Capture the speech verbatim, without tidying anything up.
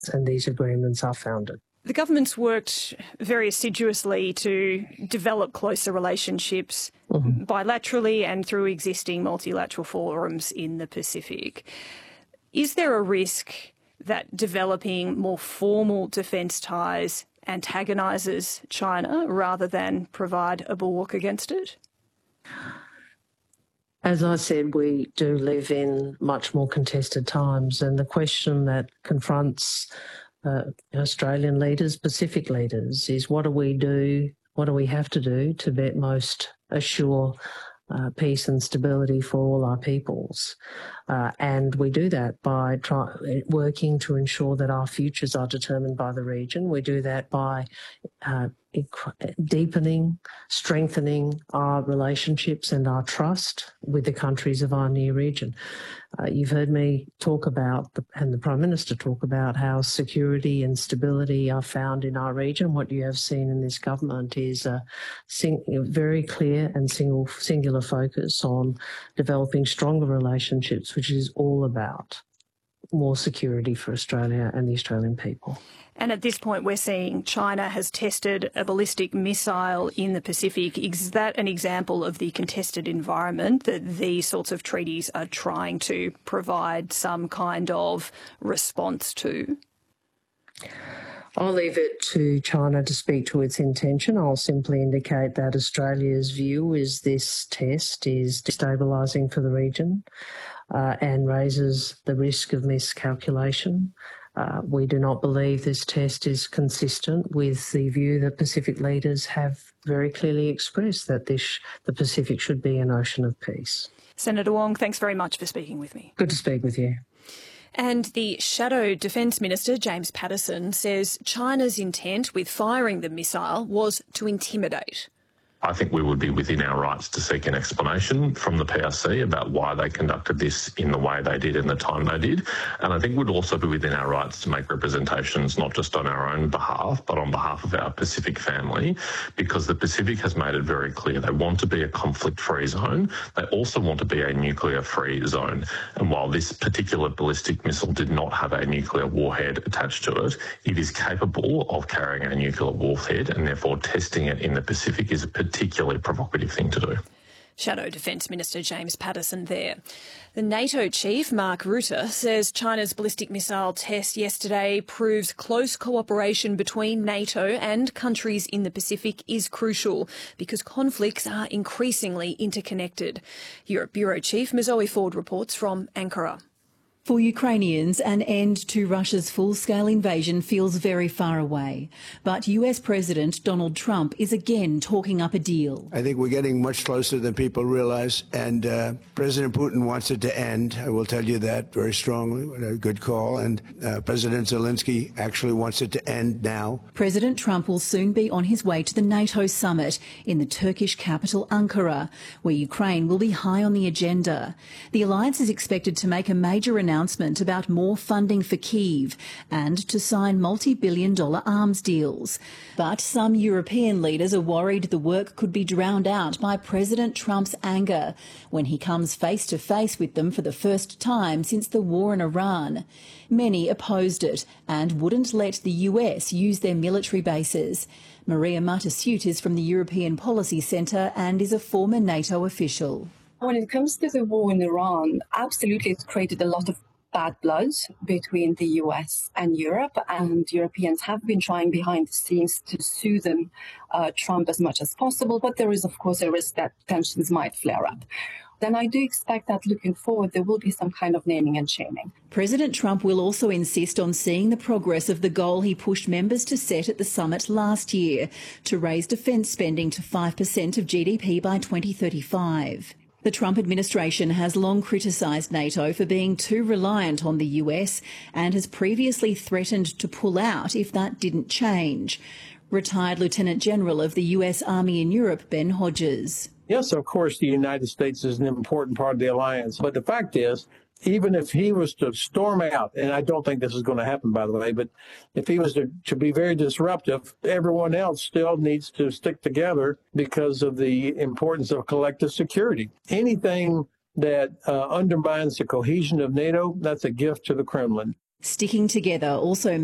and these agreements are founded. The government's worked very assiduously to develop closer relationships mm-hmm. bilaterally and through existing multilateral forums in the Pacific. Is there a risk that developing more formal defence ties antagonises China rather than provide a bulwark against it? As I said, we do live in much more contested times, and the question that confronts uh, Australian leaders, Pacific leaders, is what do we do, what do we have to do to be- most assure uh, peace and stability for all our peoples? Uh, and we do that by try- working to ensure that our futures are determined by the region. We do that by uh, deepening, strengthening our relationships and our trust with the countries of our near region. Uh, you've heard me talk about, the, and the Prime Minister talk about, how security and stability are found in our region. What you have seen in this government is a sing, very clear and single, singular focus on developing stronger relationships, which is all about more security for Australia and the Australian people. And at this point, we're seeing China has tested a ballistic missile in the Pacific. Is that an example of the contested environment that these sorts of treaties are trying to provide some kind of response to? I'll leave it to China to speak to its intention. I'll simply indicate that Australia's view is this test is destabilising for the region uh, and raises the risk of miscalculation. Uh, we do not believe this test is consistent with the view that Pacific leaders have very clearly expressed, that this, the Pacific should be an ocean of peace. Senator Wong, thanks very much for speaking with me. Good to speak with you. And the Shadow Defence Minister, James Paterson, says China's intent with firing the missile was to intimidate. I think we would be within our rights to seek an explanation from the P R C about why they conducted this in the way they did in the time they did. And I think we'd also be within our rights to make representations, not just on our own behalf, but on behalf of our Pacific family, because the Pacific has made it very clear they want to be a conflict-free zone. They also want to be a nuclear-free zone. And while this particular ballistic missile did not have a nuclear warhead attached to it, it is capable of carrying a nuclear warhead, and therefore testing it in the Pacific is a particularly provocative thing to do. Shadow Defence Minister James Paterson there. The NATO chief, Mark Rutte, says China's ballistic missile test yesterday proves close cooperation between NATO and countries in the Pacific is crucial because conflicts are increasingly interconnected. Europe Bureau Chief Mozoe Ford reports from Ankara. For Ukrainians, an end to Russia's full-scale invasion feels very far away. But U S President Donald Trump is again talking up a deal. I think we're getting much closer than people realize, and uh, President Putin wants it to end. I will tell you that very strongly. A good call. And uh, President Zelensky actually wants it to end now. President Trump will soon be on his way to the NATO summit in the Turkish capital Ankara, where Ukraine will be high on the agenda. The alliance is expected to make a major announcement announcement about more funding for Kyiv and to sign multi-billion dollar arms deals. But some European leaders are worried the work could be drowned out by President Trump's anger when he comes face to face with them for the first time since the war in Iran. Many opposed it and wouldn't let the U S use their military bases. Maria Matasiut is from the European Policy Centre and is a former NATO official. When it comes to the war in Iran, absolutely it's created a lot of bad blood between the U S and Europe, and Europeans have been trying behind the scenes to soothe uh, Trump as much as possible, but there is, of course, a risk that tensions might flare up. Then I do expect that looking forward, there will be some kind of naming and shaming. President Trump will also insist on seeing the progress of the goal he pushed members to set at the summit last year to raise defence spending to five percent of G D P by twenty thirty-five. The Trump administration has long criticised NATO for being too reliant on the U S and has previously threatened to pull out if that didn't change. Retired Lieutenant General of the U S Army in Europe, Ben Hodges. Yes, of course, the United States is an important part of the alliance. But the fact is, even if he was to storm out, and I don't think this is going to happen, by the way, but if he was to, to be very disruptive, everyone else still needs to stick together because of the importance of collective security. Anything that uh, undermines the cohesion of NATO, that's a gift to the Kremlin. Sticking together also